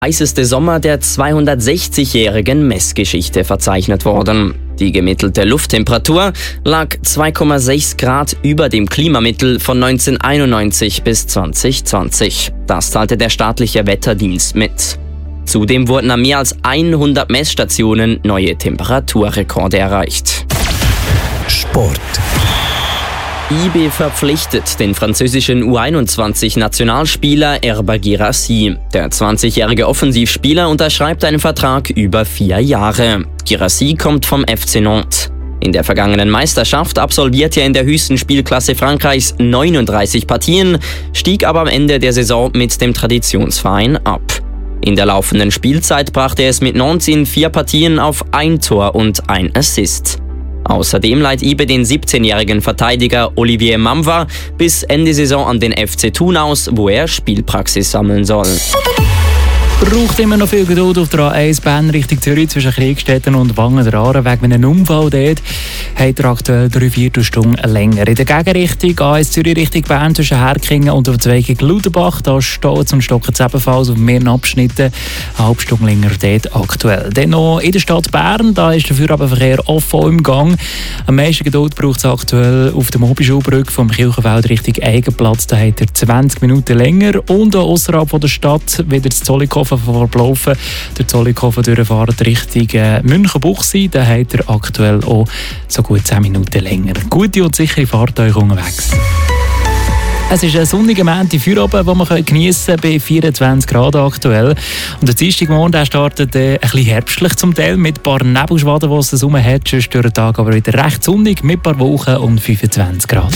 heißeste Sommer der 260-jährigen Messgeschichte verzeichnet worden. Die gemittelte Lufttemperatur lag 2,6 Grad über dem Klimamittel von 1991 bis 2020. Das teilte der staatliche Wetterdienst mit. Zudem wurden an mehr als 100 Messstationen neue Temperaturrekorde erreicht. Sport. IB verpflichtet den französischen U21-Nationalspieler Herba Guirassy. Der 20-jährige Offensivspieler unterschreibt einen Vertrag über 4 Jahre. Guirassy kommt vom FC Nantes. In der vergangenen Meisterschaft absolvierte er in der höchsten Spielklasse Frankreichs 39 Partien, stieg aber am Ende der Saison mit dem Traditionsverein ab. In der laufenden Spielzeit brachte er es mit Nantes in 4 Partien auf 1 Tor und 1 Assist. Außerdem leiht IB den 17-jährigen Verteidiger Olivier Mamva bis Ende Saison an den FC Thun aus, wo er Spielpraxis sammeln soll. Braucht immer noch viel Geduld auf der A1-Bahn Richtung Zürich zwischen Kriegstetten und Wangen-Aare. Wegen einem Unfall dort hat er aktuell 3/4 Stunden länger. In der Gegenrichtung A1 Zürich Richtung Bern zwischen Herkingen und der Zweig Ludenbach. Da steht und stocken es ebenfalls auf mehreren Abschnitten. Eine halbe Stunde länger dort aktuell. Dann noch in der Stadt Bern, da ist der Feierabendverkehr offen im Gang. Am meisten Geduld braucht es aktuell auf der Mobischulbrücke vom Kirchenfeld Richtung Eigenplatz. Da hat er 20 Minuten länger. Und auch ausserhalb der Stadt wieder das Zollikofen vorlaufen. Der Zollikofen durchfahrt Richtung Münchenbuchsee. Da hat er aktuell auch so gut 10 Minuten länger. Gute und sichere Fahrt euch unterwegs. Es ist ein sonniger Montag-Feierabend, den man geniessen kann, bei 24 Grad aktuell. Und der Dienstagmorgen der startet ein bisschen herbstlich zum Teil, mit ein paar Nebelschwaden, die es rum hat. Sonst durch den Tag aber wieder recht sonnig, mit ein paar Wolken und 25 Grad.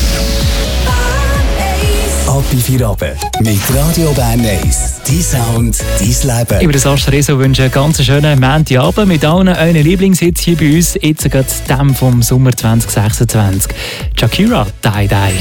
Ab in Feierabend mit Radio Bern 1. Dein Sound, dein Leben. Über das Astra Reso wünsche einen ganz schönen Montagabend mit allen euren Lieblingshits hier bei uns. Jetzt geht es dem vom Sommer 2026. Shakira, Die Die.